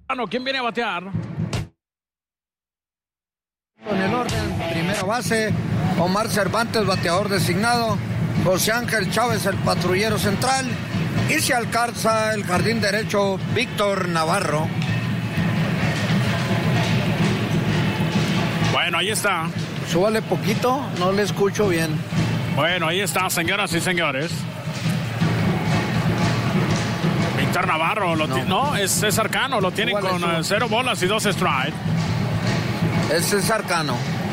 ¿Quién viene a batear? En el orden, primera base, Omar Cervantes, bateador designado, José Ángel Chávez, el patrullero central, y se alcanza el jardín derecho, Víctor Navarro. Bueno, ahí está. Súbale poquito, no le escucho bien. Bueno, ahí está, señoras y señores. Víctor Navarro, no, es César Cano, lo tiene con 0 bolas y 2 strikes. Es César Cano.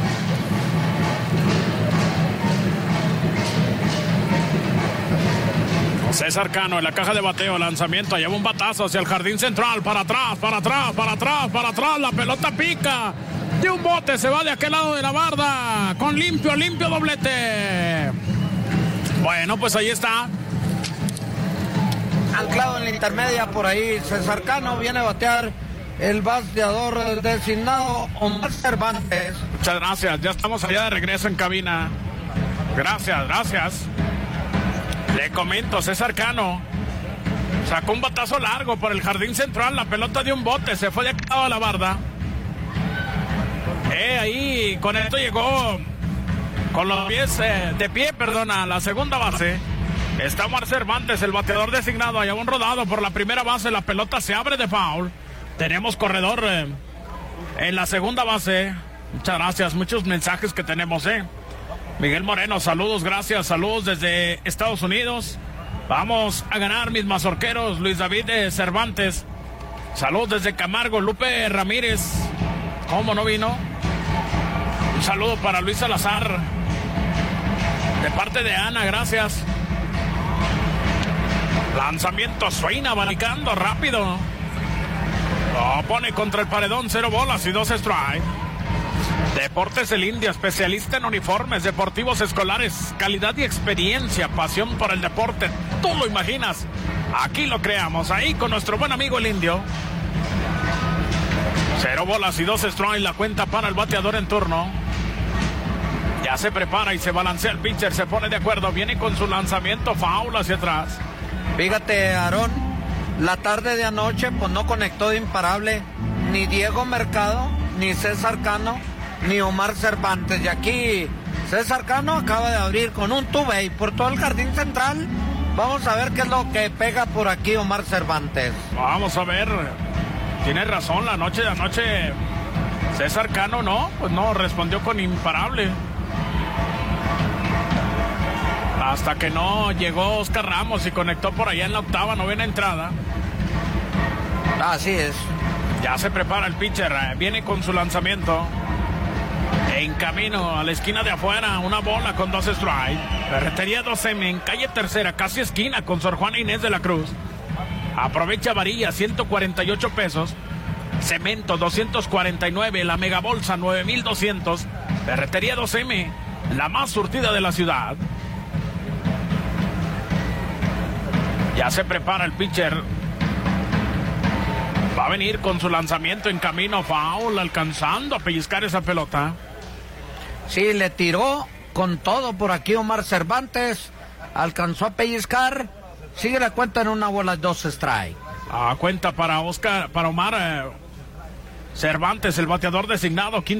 César Cano en la caja de bateo, lanzamiento, lleva un batazo hacia el jardín central, para atrás, la pelota pica. De un bote se va de aquel lado de la barda, con limpio doblete. Bueno, pues ahí está. Anclado en la intermedia por ahí, César Cano viene a batear el bateador designado, Omar Cervantes. Muchas gracias, ya estamos allá de regreso en cabina. Gracias. Le comento, César Cano sacó un batazo largo por el jardín central, la pelota de un bote, se fue de aquel lado de la barda. Ahí, con esto llegó con los pies de pie, a la segunda base. Está Omar Cervantes, el bateador designado, allá un rodado por la primera base, la pelota se abre de foul. Tenemos corredor en la segunda base. Muchas gracias, muchos mensajes que tenemos, Miguel Moreno, saludos, gracias, saludos desde Estados Unidos. Vamos a ganar, mis mazorqueros. Luis David Cervantes, saludos desde Camargo. Lupe Ramírez, ¿cómo no vino? Un saludo para Luis Salazar, de parte de Ana, gracias. Lanzamiento, suena, abanicando rápido. Lo pone contra el paredón, 0 bolas y 2 strikes. Deportes El Indio, especialista en uniformes deportivos escolares, calidad y experiencia, pasión por el deporte. Tú lo imaginas, aquí lo creamos, ahí con nuestro buen amigo El Indio. 0 bolas y 2 strikes, la cuenta para el bateador en turno. Ya se prepara y se balancea el pitcher, se pone de acuerdo, viene con su lanzamiento, foul hacia atrás. Fíjate, Aarón, la tarde de anoche pues no conectó de imparable ni Diego Mercado, ni César Cano, ni Omar Cervantes. Y aquí César Cano acaba de abrir con un two-way por todo el jardín central. Vamos a ver qué es lo que pega por aquí Omar Cervantes. Vamos a ver. Tiene razón, la noche de anoche César Cano no respondió con imparable. Hasta que no llegó Oscar Ramos y conectó por allá en la octava, novena entrada. Así es. Ya se prepara el pitcher, viene con su lanzamiento. En camino a la esquina de afuera, una bola con 2 strikes. Ferretería 2M en calle Tercera, casi esquina con Sor Juana Inés de la Cruz. Aprovecha varilla, 148 pesos. Cemento, 249. La megabolsa, 9,200. Ferretería 2M, la más surtida de la ciudad. Ya se prepara el pitcher. Va a venir con su lanzamiento en camino, foul, alcanzando a pellizcar esa pelota. Sí, le tiró con todo por aquí Omar Cervantes. Alcanzó a pellizcar. Sigue la cuenta en 1 bola, 2 strikes. Cuenta para Omar Cervantes, el bateador designado.